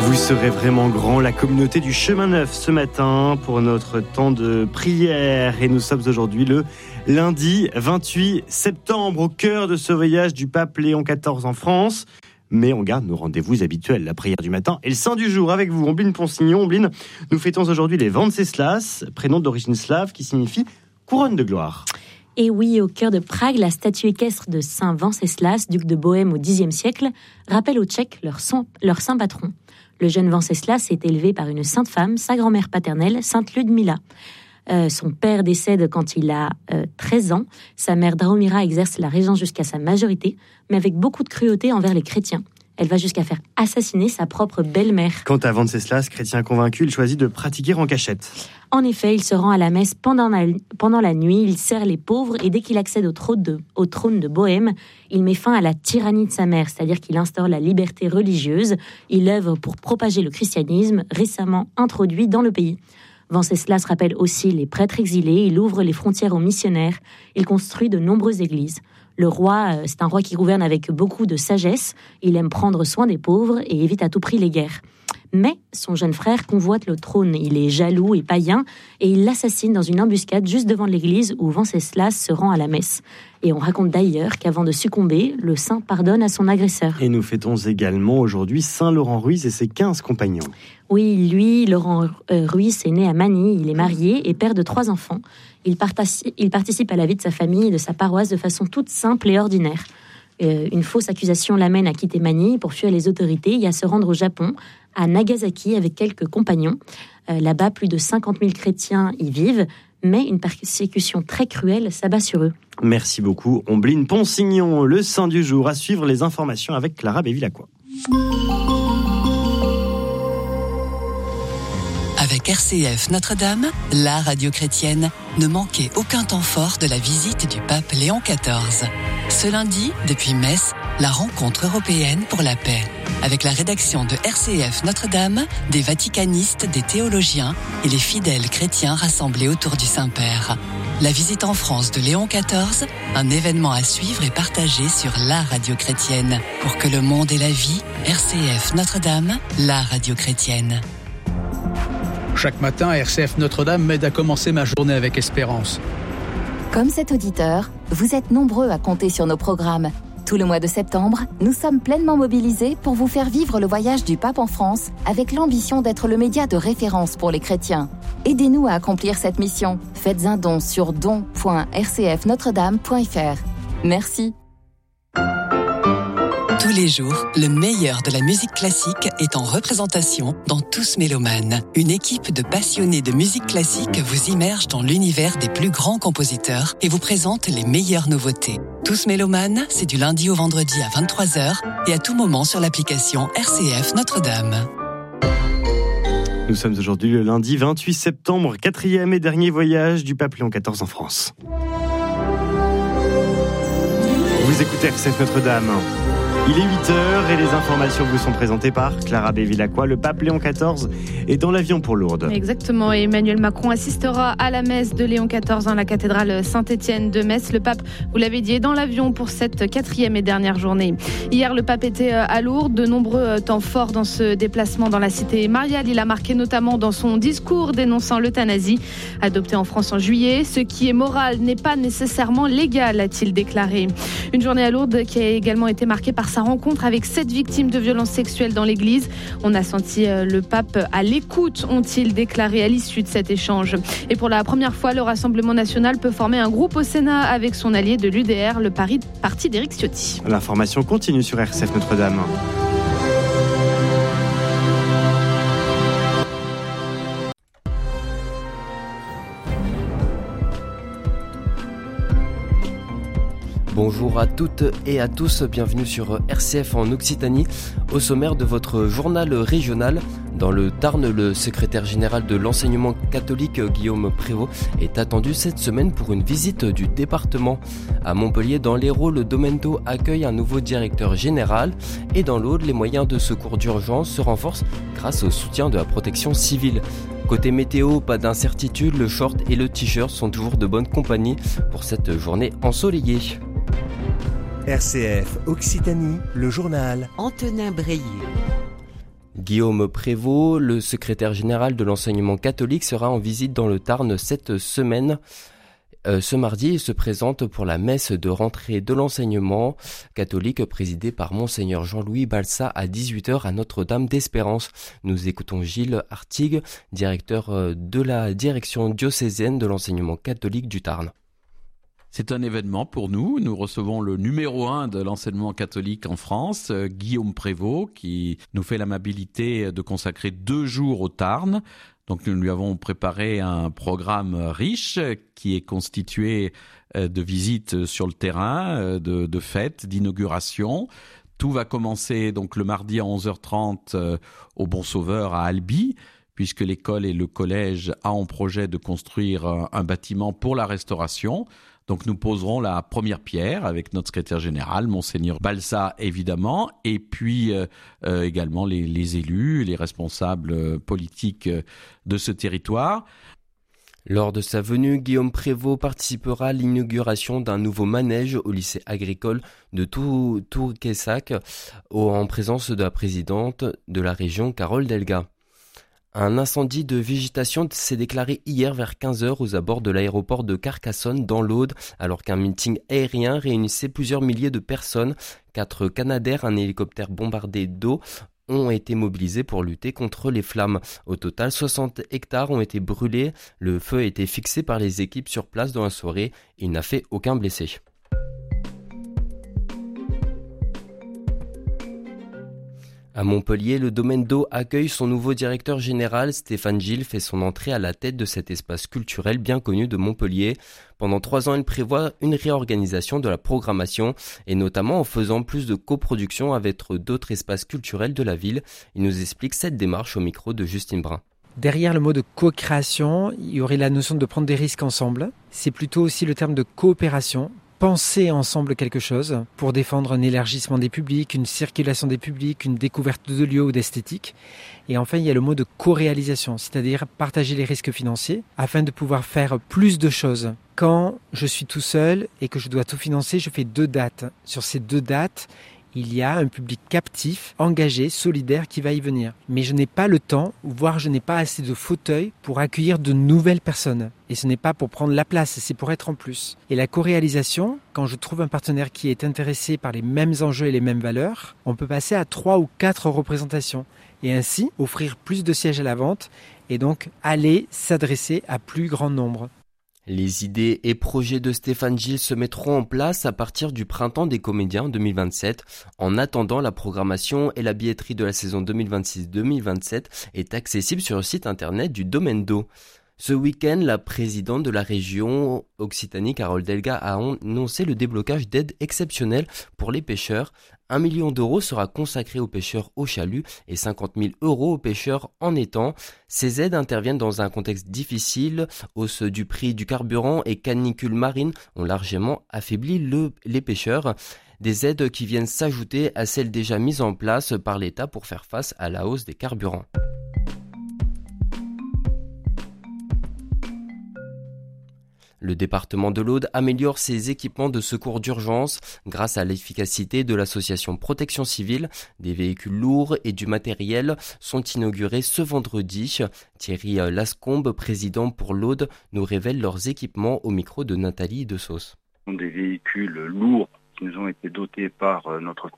Vous serez vraiment grand, la communauté du Chemin Neuf ce matin pour notre temps de prière. Et nous sommes aujourd'hui le lundi 28 septembre, au cœur de ce voyage du pape Léon XIV en France. Mais on garde nos rendez-vous habituels, la prière du matin et le saint du jour. Avec vous, Ombline Ponsignon. Ombline, nous fêtons aujourd'hui les Venceslas, prénom d'origine slave qui signifie couronne de gloire. Et oui, au cœur de Prague, la statue équestre de Saint Venceslas, duc de Bohême au Xe siècle, rappelle aux Tchèques leur saint patron. Le jeune Venceslas est élevé par une sainte femme, sa grand-mère paternelle, sainte Ludmila. Son père décède quand il a 13 ans. Sa mère Drahomira exerce la régence jusqu'à sa majorité, mais avec beaucoup de cruauté envers les chrétiens. Elle va jusqu'à faire assassiner sa propre belle-mère. Quant à Venceslas, chrétien convaincu, il choisit de pratiquer en cachette. En effet, il se rend à la messe pendant la nuit, il sert les pauvres et dès qu'il accède au trône de Bohême, il met fin à la tyrannie de sa mère, c'est-à-dire qu'il instaure la liberté religieuse. Il œuvre pour propager le christianisme récemment introduit dans le pays. Venceslas rappelle aussi les prêtres exilés, il ouvre les frontières aux missionnaires, il construit de nombreuses églises. Le roi, c'est un roi qui gouverne avec beaucoup de sagesse, il aime prendre soin des pauvres et évite à tout prix les guerres. Mais son jeune frère convoite le trône, il est jaloux et païen et il l'assassine dans une embuscade juste devant l'église où Venceslas se rend à la messe. Et on raconte d'ailleurs qu'avant de succomber, le saint pardonne à son agresseur. Et nous fêtons également aujourd'hui Saint Laurent Ruiz et ses 15 compagnons. Oui, lui, Laurent Ruiz est né à Manille, il est marié et père de 3 enfants. Il participe à la vie de sa famille et de sa paroisse de façon toute simple et ordinaire. Une fausse accusation l'amène à quitter Manille pour fuir les autorités et à se rendre au Japon, à Nagasaki avec quelques compagnons. Là-bas, plus de 50 000 chrétiens y vivent, mais une persécution très cruelle s'abat sur eux. Merci beaucoup, Ombline Ponsignon. Le saint du jour, à suivre les informations avec Clara Bévilacqua. Avec RCF Notre-Dame, la radio chrétienne, ne manquez aucun temps fort de la visite du pape Léon XIV. Ce lundi, depuis Metz, la rencontre européenne pour la paix. Avec la rédaction de RCF Notre-Dame, des vaticanistes, des théologiens et les fidèles chrétiens rassemblés autour du Saint-Père. La visite en France de Léon XIV, un événement à suivre et partager sur la radio chrétienne. Pour que le monde ait la vie, RCF Notre-Dame, la radio chrétienne. Chaque matin, RCF Notre-Dame m'aide à commencer ma journée avec espérance. Comme cet auditeur, vous êtes nombreux à compter sur nos programmes. Tout le mois de septembre, nous sommes pleinement mobilisés pour vous faire vivre le voyage du pape en France avec l'ambition d'être le média de référence pour les chrétiens. Aidez-nous à accomplir cette mission. Faites un don sur don.rcfnotredame.fr. Merci. Tous les jours, le meilleur de la musique classique est en représentation dans Tous Mélomanes. Une équipe de passionnés de musique classique vous immerge dans l'univers des plus grands compositeurs et vous présente les meilleures nouveautés. Tous Mélomanes, c'est du lundi au vendredi à 23h et à tout moment sur l'application RCF Notre-Dame. Nous sommes aujourd'hui le lundi 28 septembre, 4e et dernier voyage du pape Léon XIV en France. Vous écoutez RCF Notre-Dame. Il est 8h et les informations vous sont présentées par Clara Bévilacqua. Le pape Léon XIV est dans l'avion pour Lourdes. Exactement, et Emmanuel Macron assistera à la messe de Léon XIV dans la cathédrale Saint-Étienne de Metz. Le pape, vous l'avez dit, est dans l'avion pour cette 4e et dernière journée. Hier, le pape était à Lourdes. De nombreux temps forts dans ce déplacement dans la cité mariale. Il a marqué notamment dans son discours dénonçant l'euthanasie, adoptée en France en juillet. Ce qui est moral n'est pas nécessairement légal, a-t-il déclaré. Une journée à Lourdes qui a également été marquée par sa rencontre avec 7 victimes de violences sexuelles dans l'église. On a senti le pape à l'écoute, ont-ils déclaré à l'issue de cet échange. Et pour la première fois, le Rassemblement national peut former un groupe au Sénat avec son allié de l'UDR, le parti d'Éric Ciotti. L'information continue sur RCF Notre-Dame. Bonjour à toutes et à tous, bienvenue sur RCF en Occitanie. Au sommaire de votre journal régional, dans le Tarn, le secrétaire général de l'enseignement catholique Guillaume Prévost est attendu cette semaine pour une visite du département. À Montpellier, dans l'Hérault, le Domento accueille un nouveau directeur général et dans l'Aude, les moyens de secours d'urgence se renforcent grâce au soutien de la protection civile. Côté météo, pas d'incertitude, le short et le t-shirt sont toujours de bonne compagnie pour cette journée ensoleillée. RCF Occitanie, le journal Antonin Breilly. Guillaume Prévost, le secrétaire général de l'enseignement catholique, sera en visite dans le Tarn cette semaine. Ce mardi, il se présente pour la messe de rentrée de l'enseignement catholique présidée par Monseigneur Jean-Louis Balsa à 18h à Notre-Dame d'Espérance. Nous écoutons Gilles Artigue, directeur de la direction diocésaine de l'enseignement catholique du Tarn. C'est un événement pour nous. Nous recevons le numéro 1 de l'enseignement catholique en France, Guillaume Prévost, qui nous fait l'amabilité de consacrer 2 jours au Tarn. Donc nous lui avons préparé un programme riche qui est constitué de visites sur le terrain, de fêtes, d'inauguration. Tout va commencer donc le mardi à 11h30 au Bon Sauveur à Albi, puisque l'école et le collège ont en projet de construire un bâtiment pour la restauration. Donc nous poserons la première pierre avec notre secrétaire général, Monseigneur Balsa évidemment, et puis également les élus, les responsables politiques de ce territoire. Lors de sa venue, Guillaume Prévost participera à l'inauguration d'un nouveau manège au lycée agricole de Tourquessac en présence de la présidente de la région, Carole Delga. Un incendie de végétation s'est déclaré hier vers 15h aux abords de l'aéroport de Carcassonne dans l'Aude, alors qu'un meeting aérien réunissait plusieurs milliers de personnes. 4 Canadair, un hélicoptère bombardé d'eau, ont été mobilisés pour lutter contre les flammes. Au total, 60 hectares ont été brûlés. Le feu a été fixé par les équipes sur place dans la soirée. Il n'a fait aucun blessé. À Montpellier, le domaine d'eau accueille son nouveau directeur général. Stéphane Gilles fait son entrée à la tête de cet espace culturel bien connu de Montpellier. Pendant 3 ans, il prévoit une réorganisation de la programmation et notamment en faisant plus de coproduction avec d'autres espaces culturels de la ville. Il nous explique cette démarche au micro de Justine Brun. Derrière le mot de co-création, il y aurait la notion de prendre des risques ensemble. C'est plutôt aussi le terme de coopération. Penser ensemble quelque chose pour défendre un élargissement des publics, une circulation des publics, une découverte de lieux ou d'esthétique. Et enfin, il y a le mot de co-réalisation, c'est-à-dire partager les risques financiers afin de pouvoir faire plus de choses. Quand je suis tout seul et que je dois tout financer, je fais 2 dates. Sur ces 2 dates, il y a un public captif, engagé, solidaire qui va y venir. Mais je n'ai pas le temps, voire je n'ai pas assez de fauteuils pour accueillir de nouvelles personnes. Et ce n'est pas pour prendre la place, c'est pour être en plus. Et la co-réalisation, quand je trouve un partenaire qui est intéressé par les mêmes enjeux et les mêmes valeurs, on peut passer à 3 ou 4 représentations. Et ainsi, offrir plus de sièges à la vente et donc aller s'adresser à plus grand nombre. Les idées et projets de Stéphane Gilles se mettront en place à partir du printemps des comédiens 2027. En attendant, la programmation et la billetterie de la saison 2026-2027 est accessible sur le site internet du domaine d'eau. Ce week-end, la présidente de la région Occitanie, Carole Delga, a annoncé le déblocage d'aides exceptionnelles pour les pêcheurs. 1 million d'euros sera consacré aux pêcheurs au chalut et 50 000 euros aux pêcheurs en étang. Ces aides interviennent dans un contexte difficile. Hausse du prix du carburant et canicule marine ont largement affaibli les pêcheurs. Des aides qui viennent s'ajouter à celles déjà mises en place par l'État pour faire face à la hausse des carburants. Le département de l'Aude améliore ses équipements de secours d'urgence grâce à l'efficacité de l'association Protection Civile. Des véhicules lourds et du matériel sont inaugurés ce vendredi. Thierry Lascombe, président pour l'Aude, nous révèle leurs équipements au micro de Nathalie Dessauce. Des véhicules lourds qui nous ont été dotés par notre